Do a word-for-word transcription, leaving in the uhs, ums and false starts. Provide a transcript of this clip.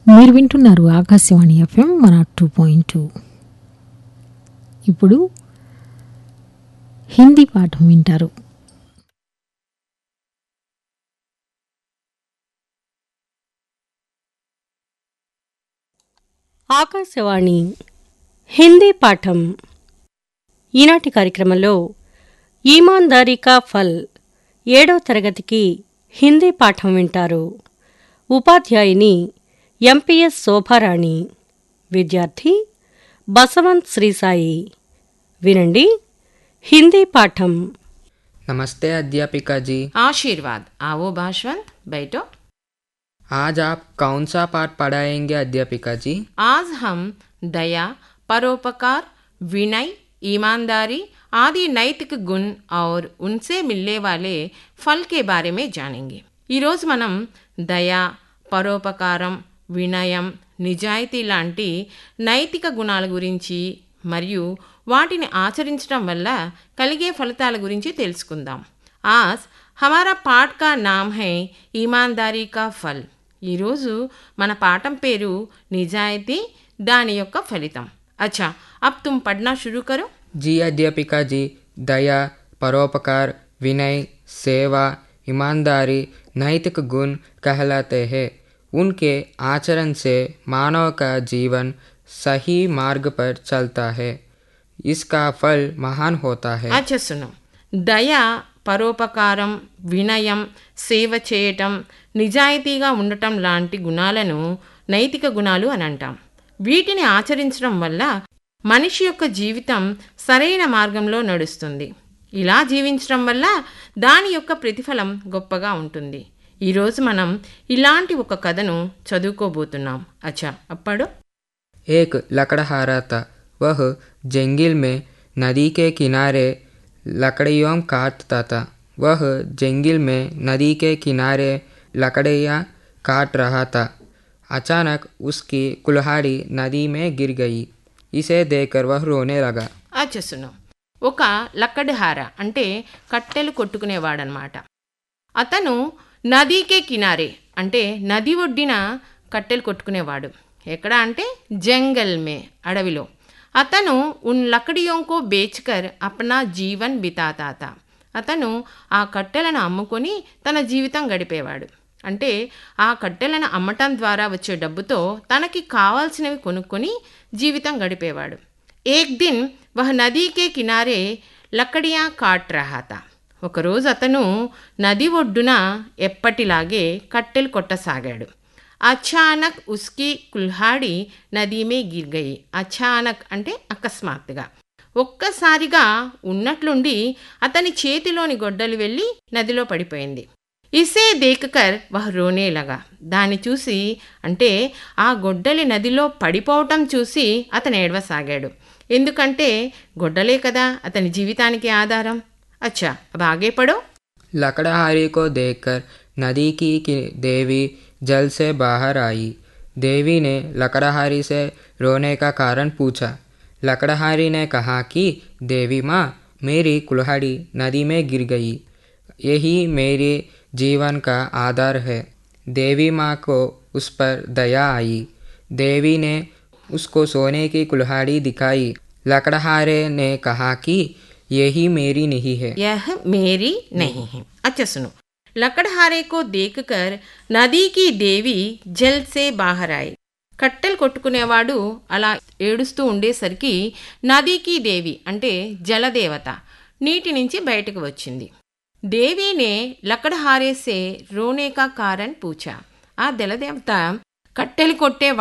మీరు వింటున్నారు Akashvani FM one not two point two. ఇప్పుడు హిందీ పాఠం వింటారు. ఆకాశవాణి హిందీ పాఠం. ఈనాటి కార్యక్రమంలో ఈమాన్దారీ కా ఫల్ ఏడవ తరగతికి హిందీ పాఠం వింటారు. ఉపాధ్యాయుని ఎంపీఎస్ శోభారాణి, విద్యార్థి బసవంత్ శ్రీసాయి. వినండి హిందీ పాఠం. नमस्ते अध्यापिका जी. आशीर्वाद. आओ भाषवंत, बैठो. आज आप कौन सा पाठ पढ़ाएंगे अध्यापिका जी? आज हम दया, परोपकार, विनय, ईमानदारी आदि नैतिक गुण और उनसे मिलने वाले फल के बारे में जानेंगे. ఈ రోజు మనం దయ, పరోపకారం, వినయం, నిజాయితీ లాంటి నైతిక గుణాల గురించి మరియు వాటిని ఆచరించడం వల్ల కలిగే ఫలితాల గురించి తెలుసుకుందాం. आज हमारा पाठ का नाम है ईमानदारी का फल. ఈరోజు మన పాఠం పేరు నిజాయితీ, దాని యొక్క ఫలితం. अच्छा, अब तुम पढ़ना शुरू करो. जी अध्यापिका जी. दया, परोपकार, विनय, सेवा, ईमानदारी नैतिक गुण कहलाते हैं. उनके आचरण से मानव का जीवन सही मार्ग पर चलता है. इसका फल महान होता है. अच्छा सुनो. దయ, పరోపకారం, వినయం, సేవ చేయటం, నిజాయితీగా ఉండటం లాంటి గుణాలను నైతిక గుణాలు అని అంటాం. వీటిని ఆచరించడం వల్ల మనిషి యొక్క జీవితం సరైన మార్గంలో నడుస్తుంది. ఇలా జీవించడం వల్ల దాని యొక్క ప్రతిఫలం గొప్పగా ఉంటుంది. ఈరోజు మనం ఇలాంటి ఒక కథను చదువుకోబోతున్నాం. అచ్చా, అప్పుడు एक लकड़हारा था. वह जंगल में नदी के किनारे लकड़ियों काटता था. वह जंगल में नदी के किनारे लकड़ियाँ काट रहा था. अचानक उसकी कुल्हाड़ी नदी में गिर गई. इसे देखकर वह रोने लगा. అచ్చా సును. ఒక లక్కడిహార అంటే కట్టెలు కొట్టుకునేవాడనమాట. అతను నదీకే కినారే అంటే నది ఒడ్డిన కట్టెలు కొట్టుకునేవాడు. ఎక్కడ అంటే జంగల్ మే, అడవిలో. అతను ఉన్ లకడియోంకో బేచ్కర్ అప్నా జీవన్ బితాతా తా. అతను ఆ కట్టెలను అమ్ముకొని తన జీవితం గడిపేవాడు. అంటే ఆ కట్టెలను అమ్మటం ద్వారా వచ్చే డబ్బుతో తనకి కావాల్సినవి కొనుక్కొని జీవితం గడిపేవాడు. ఏక్ దిన్ వహ్ నదీకే కినారే లకడియా కాట్ రహా తా. ఒకరోజు అతను నది ఒడ్డున ఎప్పటిలాగే కట్టెలు కొట్టసాగాడు. అచానక్ ఉస్కి కుల్హాడి నదీమే గిర్ గయి. అచానక్ అంటే అకస్మాత్తుగా, ఒక్కసారిగా ఉన్నట్లుండి అతని చేతిలోని గొడ్డలు వెళ్ళి నదిలో పడిపోయింది. ఇసే దేకకర్ వహ్ రోనేలగా. దాన్ని చూసి అంటే ఆ గొడ్డలి నదిలో పడిపోవటం చూసి అతను ఏడవసాగాడు. ఎందుకంటే గొడ్డలే కదా అతని జీవితానికి ఆధారం. अच्छा, अब आगे पढ़ो. लकड़हारे को देखकर नदी की की देवी जल से बाहर आई. देवी ने लकड़हारी से रोने का कारण पूछा. लकड़हारी ने कहा कि देवी माँ, मेरी कुल्हाड़ी नदी में गिर गई. यही मेरे जीवन का आधार है. देवी माँ को उस पर दया आई. देवी ने उसको सोने की कुल्हाड़ी दिखाई. लकड़हारे ने कहा कि यही मेरी नहीं है. यह मेरी नहीं है. अच्छा सुनो. लकड़हारे को देखकर नदी की देवी जल से बाहर आई. కట్టెలు కొట్టుకునేవాడు అలా ఏడుస్తూ ఉండేసరికి నదీకి దేవి అంటే జలదేవత నీటి నుంచి బయటకు వచ్చింది. దేవీనే లకడహారే సే రోనే కా కారణ్ పూచా. ఆ జలదేవత కట్టెలు కొట్టే